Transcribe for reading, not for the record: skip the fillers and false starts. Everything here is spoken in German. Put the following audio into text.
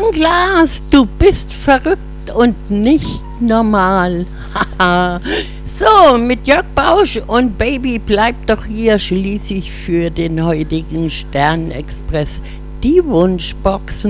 Fernglas, du bist verrückt und nicht normal. Haha. So, mit Jörg Bausch und Baby bleibt doch hier, schließe ich für den heutigen Sternexpress die Wunschbox